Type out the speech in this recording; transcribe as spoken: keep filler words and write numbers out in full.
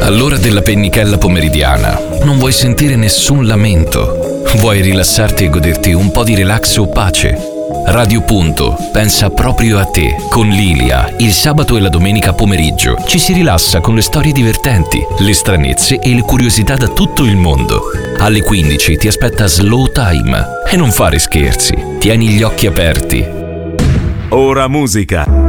All'ora della pennichella pomeridiana non vuoi sentire nessun lamento. Vuoi rilassarti e goderti un po' di relax o pace? Radio Punto pensa proprio a te. Con Lilia, il sabato e la domenica pomeriggio ci si rilassa con le storie divertenti, le stranezze e le curiosità da tutto il mondo. Alle quindici ti aspetta Slow Time. E non fare scherzi, tieni gli occhi aperti. Ora musica.